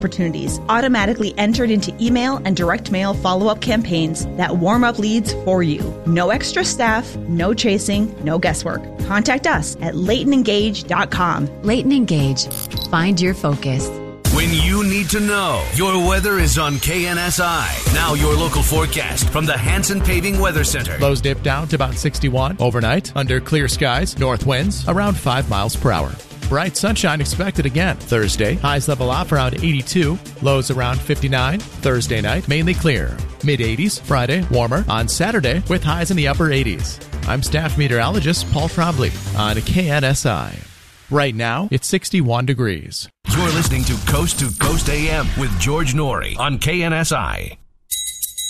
opportunities automatically entered into email and direct mail follow-up campaigns that warm up leads for you. No extra staff, no chasing, no guesswork. Contact us at LaytonEngage.com. Layton Engage. Find your focus. When you need to know, your weather is on KNSI. Now your local forecast from the Hanson Paving Weather Center. Lows dip down to about 61 overnight. Under clear skies, north winds around 5 miles per hour. Bright sunshine expected again Thursday. Highs level off around 82. Lows around 59. Thursday night, mainly clear. Mid-80s. Friday, warmer. On Saturday, with highs in the upper 80s. I'm staff meteorologist Paul Trombley on KNSI. Right now, it's 61 degrees. You're listening to Coast AM with George Norrie on KNSI.